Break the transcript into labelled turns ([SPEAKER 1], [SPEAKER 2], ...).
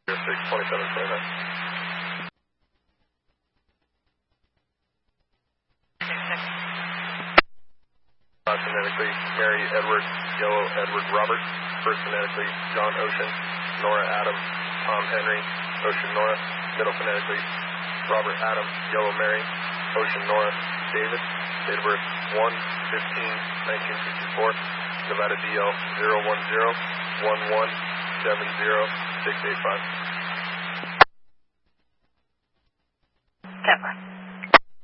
[SPEAKER 1] 2729. Phonetically, Mary Edward, Yellow Edward Robert. First phonetically, John Ocean, Nora Adam, Tom Henry, Ocean Nora. Middle phonetically, Robert Adam, Yellow Mary, Ocean Nora, David. Date of birth 1/15/1964. Nevada DL 010-1170685.
[SPEAKER 2] 10.